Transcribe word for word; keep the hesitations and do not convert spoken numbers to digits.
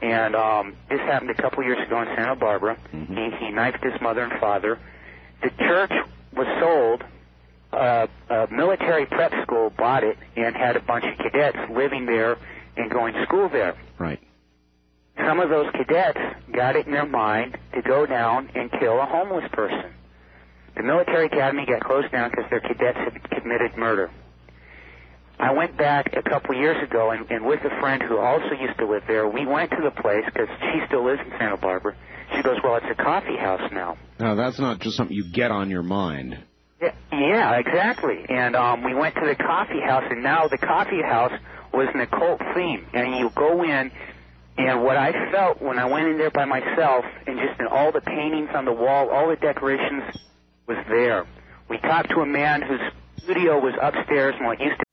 And um, this happened a couple years ago in Santa Barbara. Mm-hmm. He, he knifed his mother and father. The church was sold. Uh, a military prep school bought it and had a bunch of cadets living there and going to school there. Right. Some of those cadets got it in their mind to go down and kill a homeless person. The military academy got closed down because their cadets had committed murder. I went back a couple years ago, and, and with a friend who also used to live there, we went to the place because she still lives in Santa Barbara. She goes, well, it's a coffee house now. Now, that's not just something you get on your mind. Yeah, yeah, exactly. And um, we went to the coffee house, and now the coffee house was an occult theme. And you go in, and what I felt when I went in there by myself, and just in all the paintings on the wall, all the decorations was there. We talked to a man whose studio was upstairs in what used to